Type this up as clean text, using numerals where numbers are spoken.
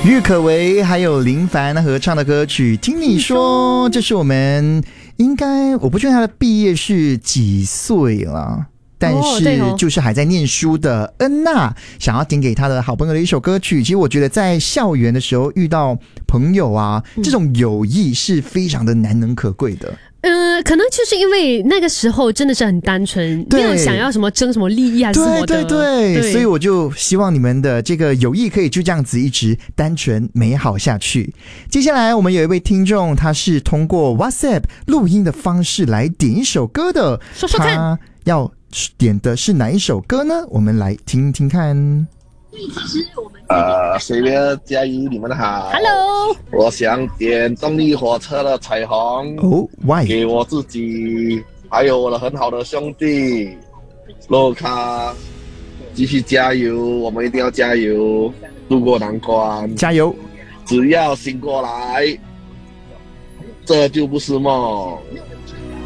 郁可唯还有林凡合唱的歌曲《听你说》，这是我们应该我不确定他的毕业是几岁了，但是就是还在念书的恩娜想要点给他的好朋友的一首歌曲。其实我觉得在校园的时候遇到朋友啊，这种友谊是非常的难能可贵的。 可能就是因为那个时候真的是很单纯，没有想要什么争什么利益还是什么的。 对，所以我就希望你们的这个友谊可以就这样子一直单纯美好下去。接下来我们有一位听众，他是通过 WhatsApp 录音的方式来点一首歌的， 说说看， 他要点的是哪一首歌呢？我们来听听看。 水月嘉怡，你们好 ，Hello， 我想点动力火车的彩虹 ，Why？ 给我自己，还有我的很好的兄弟洛卡，继续加油，我们一定要加油，渡过难关， 加油！ 只要醒过来，这就不是梦。